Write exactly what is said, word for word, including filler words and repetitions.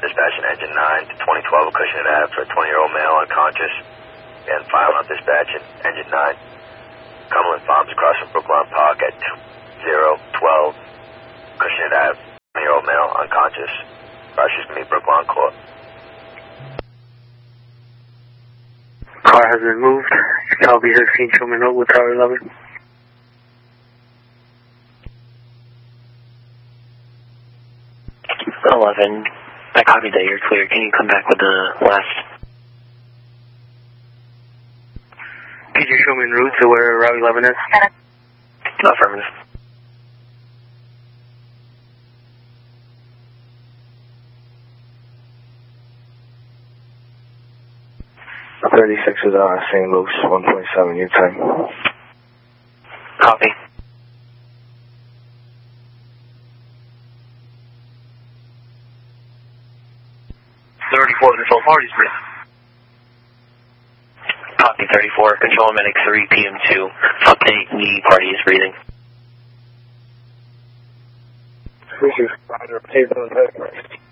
dispatching engine nine to twenty twelve Acushnet Ave for a twenty-year-old male unconscious. And final on dispatching engine nine. Cumberland Farms across from Brookline Park at two zero twelve Acushnet Ave. twenty-year-old male unconscious. Crush is going to be Brookline Court. Car has been moved. I'll be sixteen Truman Road with Tower eleven. eleven. I copied that you're clear. Can you come back with the last? Could you show me en route to where Route eleven is? Affirmative. thirty-six is uh, Saint Luke's, one point seven your time. Copy. thirty-four, control parties, please. Copy thirty-four, control medic three P M two. Update, the party is breathing. Appreciate it.